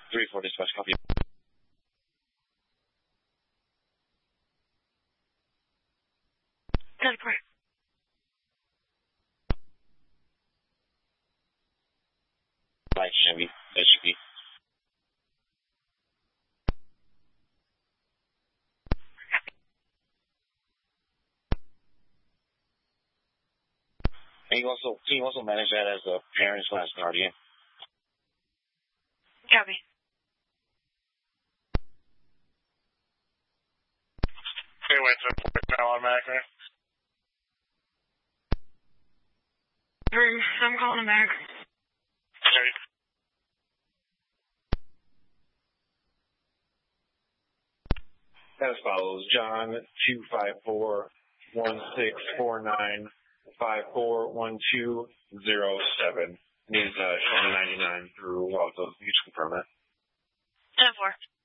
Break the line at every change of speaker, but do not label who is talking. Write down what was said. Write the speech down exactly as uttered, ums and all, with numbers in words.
three four dispatch, copy.
ten four.
Light Chevy, S U V. And you also, can you also manage that as a parent slash guardian?
Copy.
They went to voicemail automatically.
I'm calling him back.
Okay.
As follows, John, two five four, one six four nine, five four one two zero seven. Needs uh, ninety-nine through Waldo. You just confirm that.
ten four.